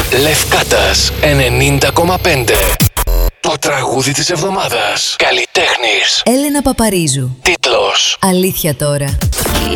Λευκάτας 90,5. Το τραγούδι της εβδομάδας. Καλλιτέχνης Έλενα Παπαρίζου. Τίτλος: Αλήθεια τώρα.